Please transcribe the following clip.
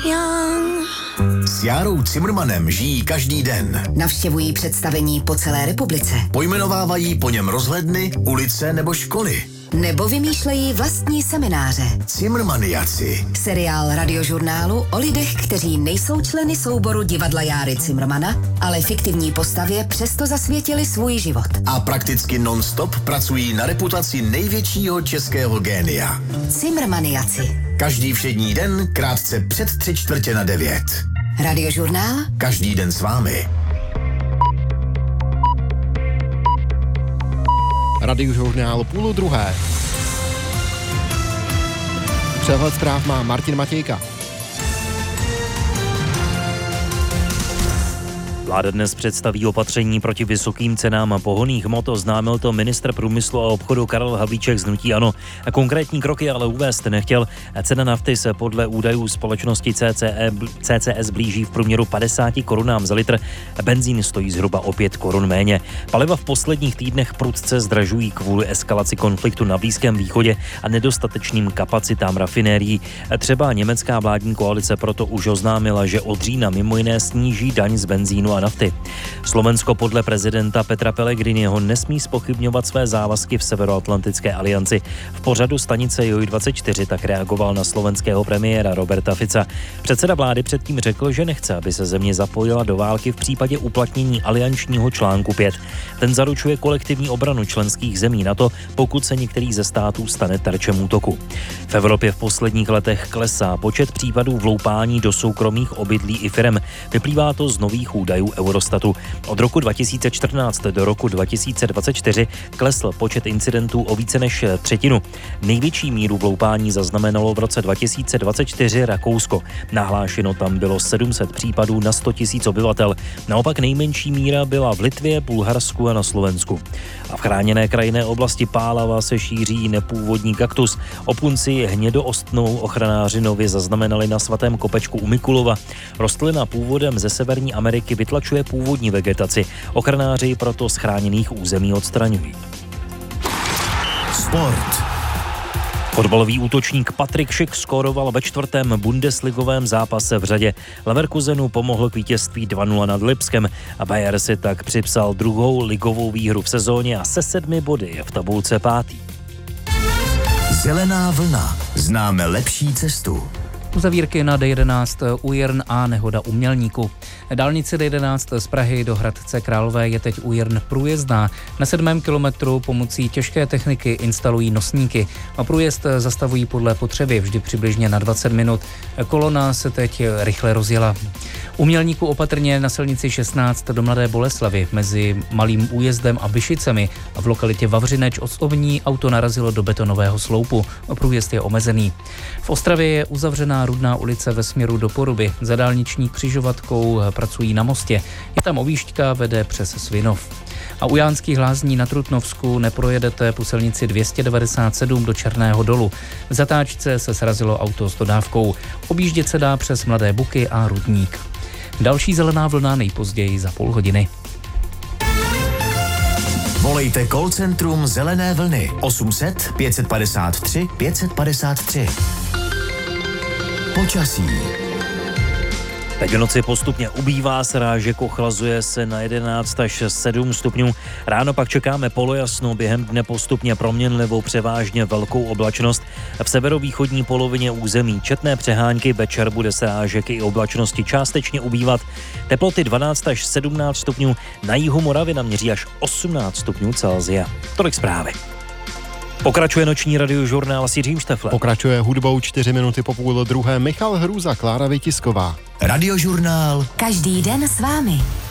S Járou Cimrmanem žijí každý den. Navštěvují představení po celé republice. Pojmenovávají po něm rozhledny, ulice nebo školy. Nebo vymýšlejí vlastní semináře. Cimrmaniaci. Seriál radiožurnálu o lidech, kteří nejsou členy souboru divadla Járy Cimrmana, ale fiktivní postavě přesto zasvětili svůj život. A prakticky non-stop pracují na reputaci největšího českého génia. Cimrmaniaci. Každý všední den, krátce před 8:45. Radiožurnál. Každý den s vámi. Radiožurnál 12:30. Přehled zpráv má Martin Matějka. Vláda dnes představí opatření proti vysokým cenám pohonných hmot, oznámil to ministr průmyslu a obchodu Karel Havlíček z hnutí ANO. Konkrétní kroky ale uvést nechtěl. Cena nafty se podle údajů společnosti CCS blíží v průměru 50 korunám za litr. Benzín stojí zhruba o 5 korun méně. Paliva v posledních týdnech prudce zdražují kvůli eskalaci konfliktu na Blízkém východě a nedostatečným kapacitám rafinérií. Třeba německá vládní koalice proto už oznámila, že od října mimo jiné sníží daň z benzínu a nafty. Slovensko podle prezidenta Petra Pellegriniho nesmí zpochybňovat své závazky v Severoatlantické alianci. V pořadu stanice JOJ24 tak reagoval na slovenského premiéra Roberta Fica. Předseda vlády předtím řekl, že nechce, aby se země zapojila do války v případě uplatnění aliančního článku 5. Ten zaručuje kolektivní obranu členských zemí NATO, pokud se některý ze států stane terčem útoku. V Evropě v posledních letech klesá počet případů vloupání do soukromých obydlí i firem. Vyplývá to z nových údajů Eurostatu. Od roku 2014 do roku 2024 klesl počet incidentů o více než třetinu. Největší míru vloupání zaznamenalo v roce 2024 Rakousko. Nahlášeno tam bylo 700 případů na 100 000 obyvatel. Naopak nejmenší míra byla v Litvě, Bulharsku a na Slovensku. A v chráněné krajinné oblasti Pálava se šíří nepůvodní kaktus. Opunci hnědoostnou ochranáři nově zaznamenali na Svatém kopečku u Mikulova. Rostlina původem ze Severní Ameriky vytlačuje původní vegetaci. Ochranáři proto z chráněných území odstraňují. Sport. Fotbalový útočník Patrik Schick skóroval ve 4. bundesligovém zápase v řadě. Leverkusenu pomohl k vítězství 2-0 nad Lipskem a Bayer si tak připsal druhou ligovou výhru v sezóně a se 7 body je v tabulce 5. Zelená vlna. Známe lepší cestu. Uzavírky na D11 u Jirn a nehoda u Mělníku. Dálnice D11 z Prahy do Hradce Králové je teď u Jirn průjezdná. Na 7. kilometru pomocí těžké techniky instalují nosníky a průjezd zastavují podle potřeby vždy přibližně na 20 minut. Kolona se teď rychle rozjela. U Mělníku opatrně na silnici 16 do Mladé Boleslavi mezi Malým Újezdem a Byšicemi a v lokalitě Vavřineč Osovní auto narazilo do betonového sloupu. Průjezd je omezený. V Ostravě je uzavřená Rudná ulice ve směru do Poruby. Za dálniční křižovatkou pracují na mostě. Je tam objížďka, vede přes Svinov. A u Jánských Lázní na Trutnovsku neprojedete po silnici 297 do Černého Dolu. V zatáčce se srazilo auto s dodávkou. Objíždět se dá přes Mladé Buky a Rudník. Další zelená vlna nejpozději za půl hodiny. Volejte call centrum Zelené vlny 800 553 553. Počasí. Teď v noci postupně ubývá srážek, ochlazuje se na 11 až 7 stupňů. Ráno pak čekáme polojasno, během dne postupně proměnlivou převážně velkou oblačnost. V severovýchodní polovině území četné přehánky, večer bude srážek i oblačnosti částečně ubývat. Teploty 12 až 17 stupňů, na jihu Moravy naměří až 18 stupňů Celsia. Tolik zprávy. Pokračuje noční radiožurnál s Jiřím Šteflem. Pokračuje hudbou 4 minuty po 12:30 Michal Hrůza, Klára Vytisková. Radiožurnál. Každý den s vámi.